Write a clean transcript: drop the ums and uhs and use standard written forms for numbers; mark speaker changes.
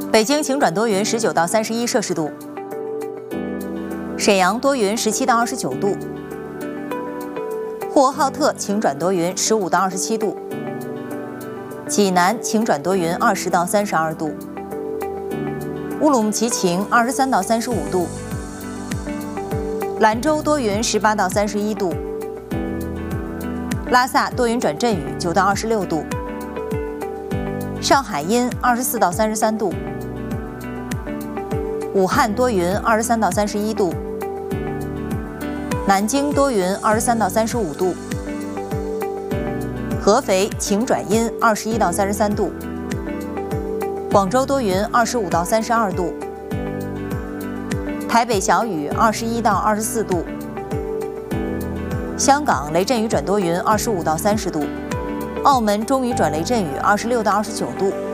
Speaker 1: 北京晴转多云19到31摄氏度，沈阳多云17到29度，呼和浩特晴转多云15到27度，济南晴转多云20到32度，乌鲁木齐晴23到35度，兰州多云18到31度，拉萨多云转阵雨9到26度，上海阴24到33度，武汉多云23到31度，南京多云23到35度，合肥晴转阴21到33度，广州多云25到32度，台北小雨21到24度，香港雷阵雨转多云25到30度，澳门中雨转雷阵雨26到29度。